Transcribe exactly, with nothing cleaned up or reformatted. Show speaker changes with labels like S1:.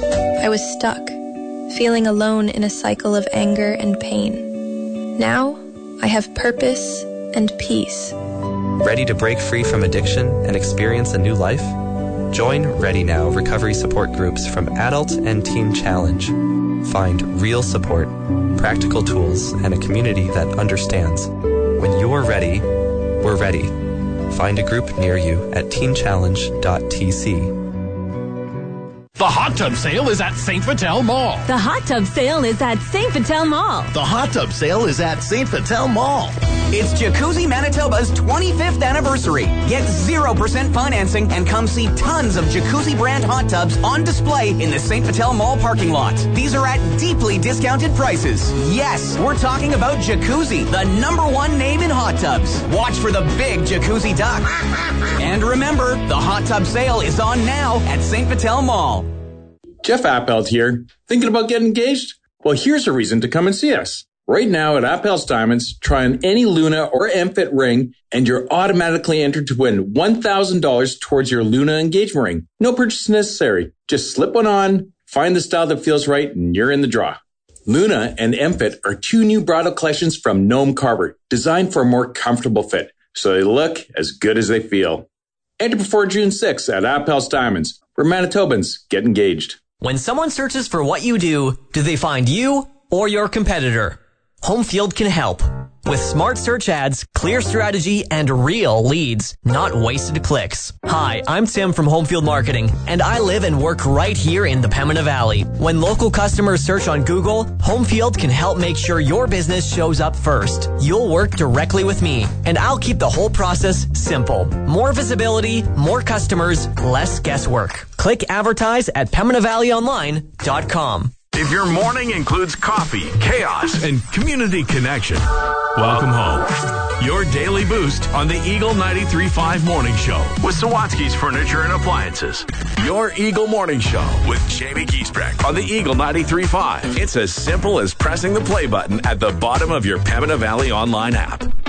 S1: I was stuck, feeling alone in a cycle of anger and pain. Now, I have purpose and peace.
S2: Ready to break free from addiction and experience a new life? Join Ready Now recovery support groups from Adult and Teen Challenge. Find real support, practical tools, and a community that understands. When you're ready, we're ready. Find a group near you at teen challenge dot t c.
S3: The hot tub sale is at Saint Vital Mall.
S4: The hot tub sale is at Saint Vital Mall.
S3: The hot tub sale is at Saint Vital Mall.
S5: It's Jacuzzi Manitoba's twenty-fifth anniversary. Get zero percent financing and come see tons of Jacuzzi brand hot tubs on display in the Saint Vital Mall parking lot. These are at deeply discounted prices. Yes, we're talking about Jacuzzi, the number one name in hot tubs. Watch for the big Jacuzzi duck. And remember, the hot tub sale is on now at Saint Vital Mall.
S6: Jeff Appelt here. Thinking about getting engaged? Well, here's a reason to come and see us. Right now at Appel's Diamonds, try on any Luna or M-Fit ring and you're automatically entered to win one thousand dollars towards your Luna engagement ring. No purchase necessary. Just slip one on, find the style that feels right, and you're in the draw. Luna and M-Fit are two new bridal collections from Noam Carver, designed for a more comfortable fit, so they look as good as they feel. Enter before June sixth at Appel's Diamonds, where Manitobans get engaged.
S7: When someone searches for what you do, do they find you or your competitor? Homefield can help. With smart search ads, clear strategy, and real leads, not wasted clicks. Hi, I'm Tim from Homefield Marketing, and I live and work right here in the Pembina Valley. When local customers search on Google, Homefield can help make sure your business shows up first. You'll work directly with me, and I'll keep the whole process simple. More visibility, more customers, less guesswork. Click advertise at pembina valley online dot com.
S8: If your morning includes coffee, chaos, and community connection, welcome home. Your daily boost on the Eagle ninety-three point five Morning Show with Sawatsky's Furniture and Appliances. Your Eagle Morning Show with Jamie Giesbrecht on the Eagle ninety-three point five. It's as simple as pressing the play button at the bottom of your Pembina Valley online app.